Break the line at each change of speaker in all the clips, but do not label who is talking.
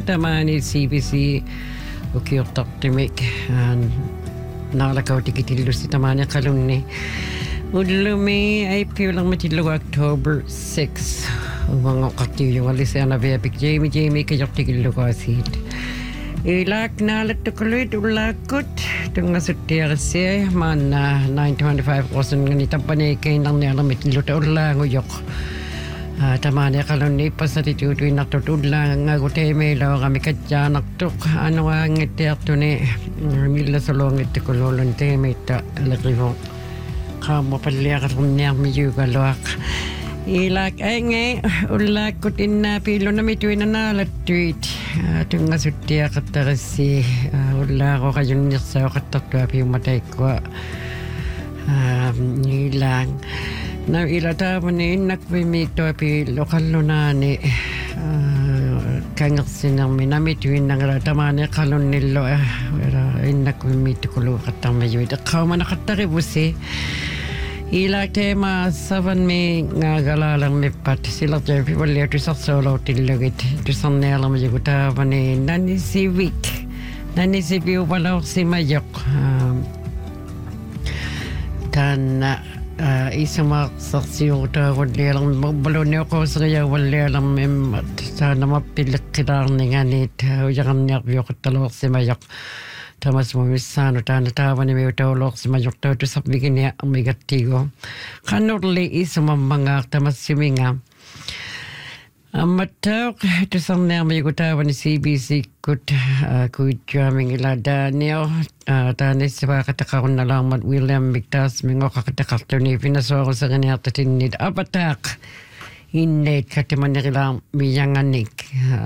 tamani CBC ukiortartimik naarlakautikitillus tamani qalunni ullumi aipiulermatillugu October 6 umangoqartiujugalisiana viapik Jamie kajortikillugaasiit ilaak naalattuqaluit ullaakkut tungasuttiarissia maanna 925 qosungani tappaniikkiinarnialermit illuta ullaangujoq tamani qalunni passatituutuinartut ullaangaaguteimeilooqami katjaanartuq anuaangittiartuni millasoluangittikuluulun teemiitta alerivo qaamupalliaqalerniarmiyuugaluaq ilaak ainge ullaakkut innaapiillunamituinanaalattuit tungasuttiaqattarissi ullaaqoqajunnirsauqattartuapiummataikkua ilaang na ilataavani innakvimiittuapi loqallunaani kangersinermi namituinnangala tamani qalunnillu innakvimiittukuluuqattarmayuit eqqaumanaqattarivussi ilaak teema savanmi ngaagalaalermippat silertiapi valliatusarsuulortillugit tusarnialermijugu taavani nanisipiuvalaorsimajoq taanna исумаақсарсиуртаагуллиалерми таанамаппилеққилаарниганиит уяқарниарпиоқатталуорсимаjoq тамасмумиссаану таана тааваними утаулуорсимажортаутусарвигиниа амигаттигу қаннурли исумаммангаар тамассиминга амматтаоқ тусарниармигу таавани CBC кут куитсуамингила даанио тааниссаваақатақарунналаармат William Victas мингоқақатақартуни финасуарусериниартатиннит апатаақ иннеит катиманерилаар миянганик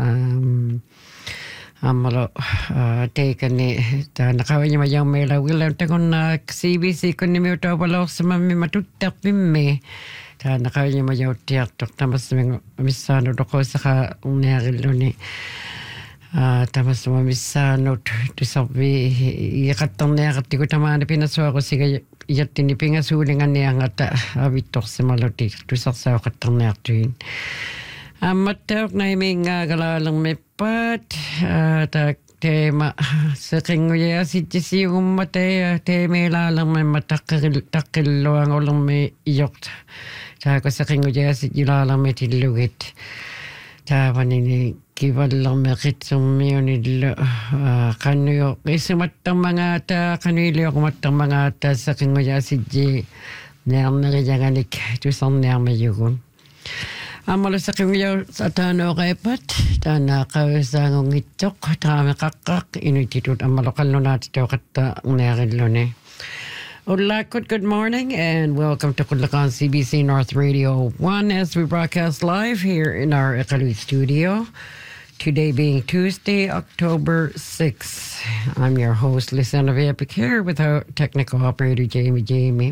аммало тейкани таанақавинимаяуммила William тагуннаак CBC куннимиутаупалоорсимамми матуттарпимми таанақавинимаяуттиартоқ тамассамингу миссаану тоқуссақа унниариллуни тамассама миссаанут тусарви иеқаттарниақаттигу тамаана пинасуарусига яттини пингасуулинганиангата авитторсималути тусарсаоқаттарниартуин амматтаоқ наймингаагалаалермиппаат таак teema seqinguyaasittisиугумматая teemilaалермимма таqqilluangullermi iyorta taako seqinguyaasит ilaalermi tillugit taavanini kivallermi qitsurmiunillu qannuyo isumattarmangaata qanuiliuqumattarmangaata seqinguyaasitji nearneriyaganik tusarniarmiyugun аммала сақингиа сатааноқайпат таанақависаагунгитсоқ таамеқаққақ инуититут аммалоқаллунаати тоқатта унеариллуни Ullakut, good morning and welcome to Kullakan CBC North Radio 1 as we broadcast live here in our Iqaluit studio. Today being Tuesday, October 6th. I'm your host, Lysana Viapik, here with our technical operator, Jamie.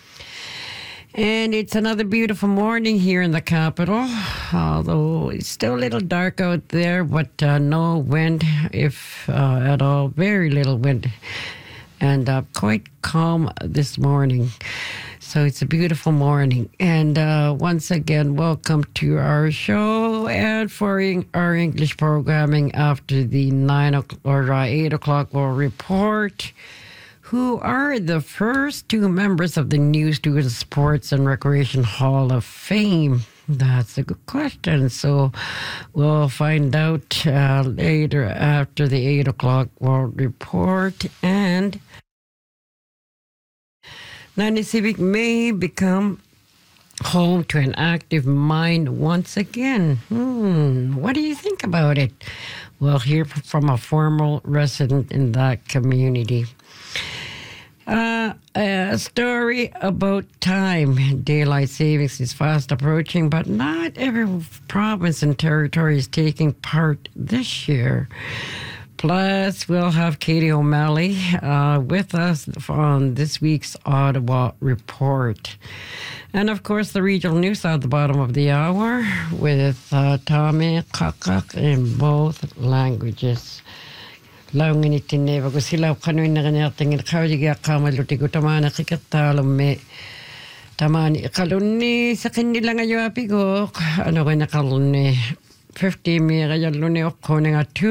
And it's another beautiful morning here in the capital, although it's still a little dark out there, but no wind, if at all, very little wind, and quite calm this morning. So it's a beautiful morning. And once again, welcome to our show and for our English programming after the 8 o'clock report. Who are the first two members of the New Student Sports and Recreation Hall of Fame? That's a good question. So we'll find out later after the 8 o'clock World Report. And Nani Civic may become home to an active mind once again. What do you think about it? We'll hear from a former resident in that community. A story about time. Daylight savings is fast approaching, but not every province and territory is taking part this year. Plus, we'll have Katie O'Malley with us on this week's Ottawa Report. And, of course, the regional news at the bottom of the hour with Tommy Kakak in both languages. Launginittineva kun sillä kanuinnaganiartingin qaujigia qaamalutigu tamaana qikertaalumme tamaani qalunni saqinnilangajuapigoq anoqinaqarlunni 50 miiqajalluni oqqunanga